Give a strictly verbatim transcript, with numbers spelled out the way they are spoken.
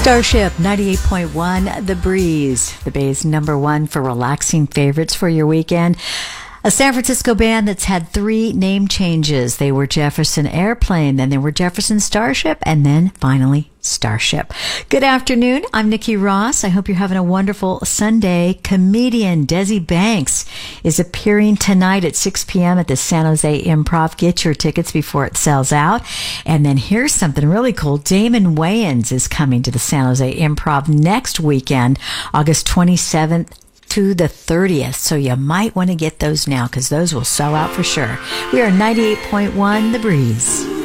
Starship ninety-eight point one, The Breeze, the Bay's number one for relaxing favorites for your weekend. A San Francisco band that's had three name changes. They were Jefferson Airplane, then they were Jefferson Starship, and then finally Starship. Good afternoon. I'm Nikki Ross. I hope you're having a wonderful Sunday. Comedian Desi Banks is appearing tonight at six p.m. at the San Jose Improv. Get your tickets before it sells out. And then here's something really cool. Damon Wayans is coming to the San Jose Improv next weekend, August twenty-seventh to the thirtieth. So you might want to get those now because those will sell out for sure. We are ninety-eight point one The Breeze.